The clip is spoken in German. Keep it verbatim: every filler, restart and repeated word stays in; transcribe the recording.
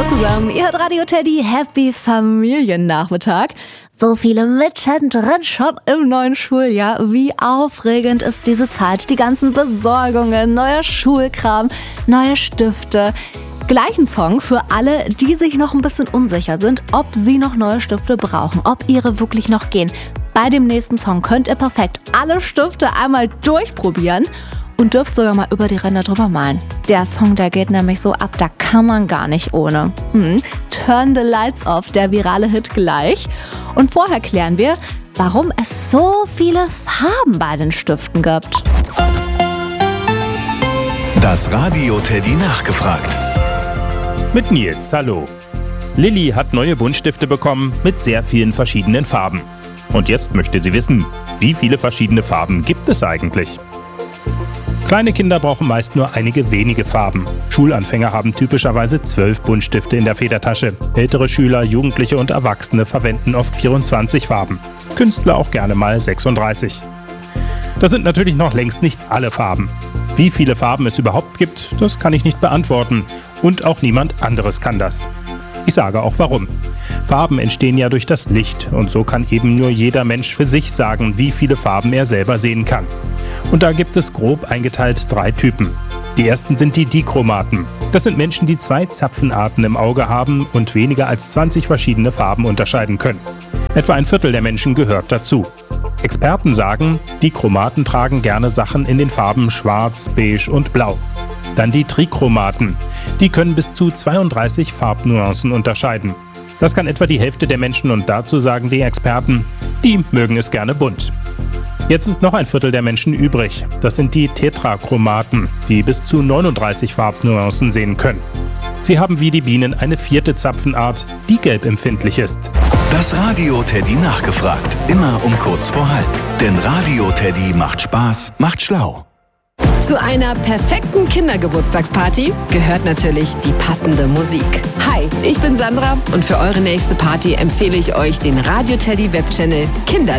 zusammen, ihr hört Radio Teddy, Happy Familiennachmittag. So viele mittendrin schon im neuen Schuljahr. Wie aufregend ist diese Zeit. Die ganzen Besorgungen, neuer Schulkram, neue Stifte. Gleich ein Song für alle, die sich noch ein bisschen unsicher sind, ob sie noch neue Stifte brauchen, ob ihre wirklich noch gehen. Bei dem nächsten Song könnt ihr perfekt alle Stifte einmal durchprobieren und dürft sogar mal über die Ränder drüber malen. Der Song, der geht nämlich so ab, da kann man gar nicht ohne. Hm. Turn the Lights Off, der virale Hit gleich. Und vorher klären wir, warum es so viele Farben bei den Stiften gibt. Das Radio Teddy nachgefragt. Mit Nils, hallo. Lilly hat neue Buntstifte bekommen mit sehr vielen verschiedenen Farben. Und jetzt möchte sie wissen, wie viele verschiedene Farben gibt es eigentlich? Kleine Kinder brauchen meist nur einige wenige Farben. Schulanfänger haben typischerweise zwölf Buntstifte in der Federtasche. Ältere Schüler, Jugendliche und Erwachsene verwenden oft vierundzwanzig Farben. Künstler auch gerne mal sechsunddreißig. Das sind natürlich noch längst nicht alle Farben. Wie viele Farben es überhaupt gibt, das kann ich nicht beantworten. Und auch niemand anderes kann das. Ich sage auch warum. Farben entstehen ja durch das Licht und so kann eben nur jeder Mensch für sich sagen, wie viele Farben er selber sehen kann. Und da gibt es grob eingeteilt drei Typen. Die ersten sind die Dichromaten. Das sind Menschen, die zwei Zapfenarten im Auge haben und weniger als zwanzig verschiedene Farben unterscheiden können. Etwa ein Viertel der Menschen gehört dazu. Experten sagen, Dichromaten tragen gerne Sachen in den Farben Schwarz, Beige und Blau. Dann die Trichromaten. Die können bis zu zweiunddreißig Farbnuancen unterscheiden. Das kann etwa die Hälfte der Menschen und dazu sagen die Experten, die mögen es gerne bunt. Jetzt ist noch ein Viertel der Menschen übrig. Das sind die Tetrachromaten, die bis zu neununddreißig Farbnuancen sehen können. Sie haben wie die Bienen eine vierte Zapfenart, die gelbempfindlich ist. Das Radio Teddy nachgefragt. Immer um kurz vor halb. Denn Radio Teddy macht Spaß, macht schlau. Zu einer perfekten Kindergeburtstagsparty gehört natürlich die passende Musik. Hi, ich bin Sandra und für eure nächste Party empfehle ich euch den Radio Teddy Webchannel Kinder